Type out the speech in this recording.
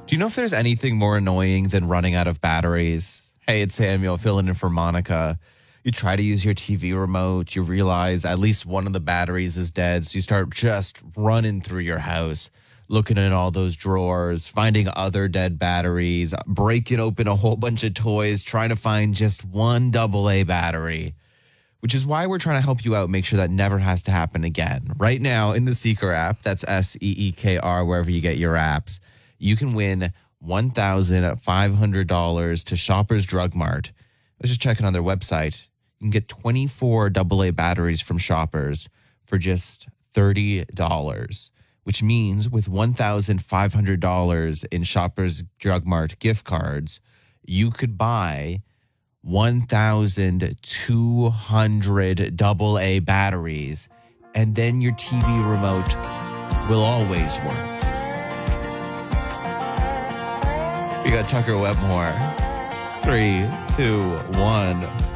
Do you know if there's anything more annoying than running out of batteries? Hey, it's Samuel filling in for Monica. You try to use your TV remote, you realize at least one of the batteries is dead, so you start just running through your house, looking in all those drawers, finding other dead batteries, breaking open a whole bunch of toys, trying to find just one AA battery, which is why we're trying to help you out, make sure that never has to happen again. Right now in the Seeker app, that's SEEKR, wherever you get your apps, you can win $1,500 to Shoppers Drug Mart. I was just checking on their website. You can get 24 AA batteries from Shoppers for just $30, which means with $1,500 in Shoppers Drug Mart gift cards, you could buy 1,200 AA batteries, and then your TV remote will always work. We got Tucker Wetmore. 3, 2, 1.